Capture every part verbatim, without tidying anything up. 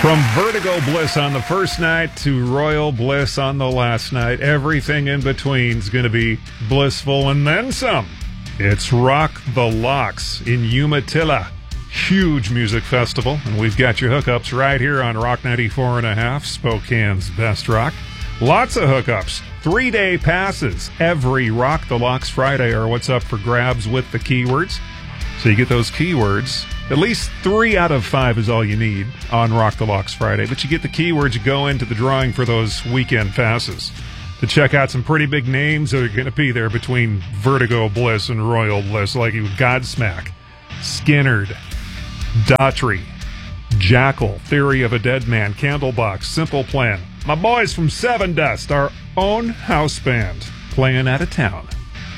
From Vertigo Bliss on the first night to Royal Bliss on the last night, everything in between is going to be blissful and then some. It's Rock the Locks in Umatilla. Huge music festival, and we've got your hookups right here on Rock ninety-four and a half, Spokane's best rock. Lots of hookups. Three-day passes every Rock the Locks Friday are what's up for grabs with the keywords. So you get those keywords. At least three out of five is all you need on Rock the Locks Friday. But you get the keywords, you go into the drawing for those weekend passes. To check out some pretty big names that are going to be there between Vertigo Bliss and Royal Bliss, like Godsmack, Skinnerd, Daughtry, Jackal, Theory of a Dead Man, Candlebox, Simple Plan. My boys from Seven Dust, our own house band, playing out of town.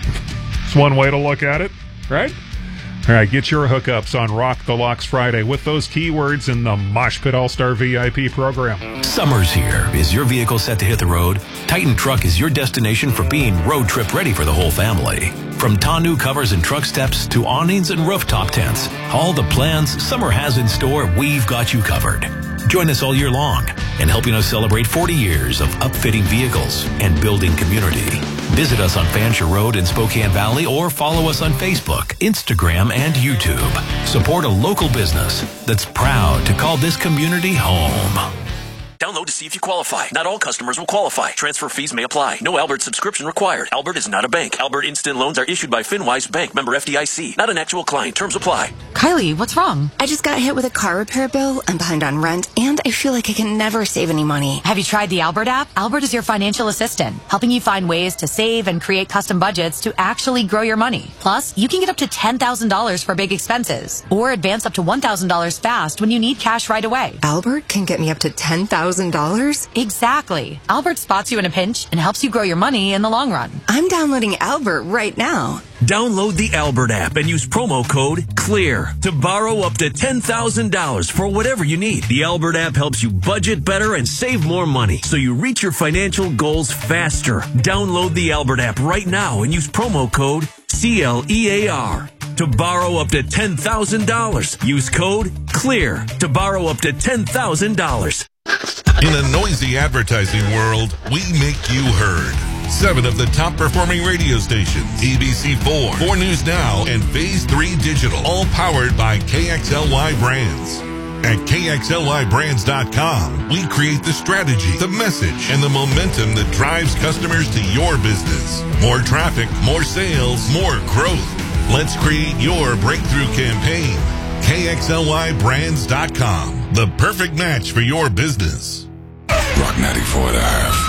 It's one way to look at it, right? All right, get your hookups on Rock the Locks Friday with those keywords in the Mosh Pit All-Star V I P program. Summer's here. Is your vehicle set to hit the road? Titan Truck is your destination for being road trip ready for the whole family. From tonneau covers and truck steps to awnings and rooftop tents, all the plans Summer has in store, we've got you covered. Join us all year long in helping us celebrate forty years of upfitting vehicles and building community. Visit us on Fancher Road in Spokane Valley or follow us on Facebook, Instagram, and YouTube. Support a local business that's proud to call this community home. Download to see if you qualify. Not all customers will qualify. Transfer fees may apply. No Albert subscription required. Albert is not a bank. Albert Instant Loans are issued by FinWise Bank, member F D I C. Not an actual client. Terms apply. Kylie, what's wrong? I just got hit with a car repair bill. I'm behind on rent, and I feel like I can never save any money. Have you tried the Albert app? Albert is your financial assistant, helping you find ways to save and create custom budgets to actually grow your money. Plus, you can get up to ten thousand dollars for big expenses, or advance up to one thousand dollars fast when you need cash right away. Albert can get me up to ten thousand dollars? Exactly. Albert spots you in a pinch and helps you grow your money in the long run. I'm downloading Albert right now. Download the Albert app and use promo code CLEAR to borrow up to ten thousand dollars for whatever you need. The Albert app helps you budget better and save more money so you reach your financial goals faster. Download the Albert app right now and use promo code C L E A R to borrow up to ten thousand dollars. Use code CLEAR to borrow up to ten thousand dollars. In a noisy advertising world, we make you heard. Seven of the top performing radio stations, A B C four, four News Now, and Phase three Digital, all powered by K X L Y Brands. At K X L Y brands dot com, we create the strategy, the message, and the momentum that drives customers to your business. More traffic, more sales, more growth. Let's create your breakthrough campaign. K X L Y brands dot com, the perfect match for your business. Rock ninety-four and a half.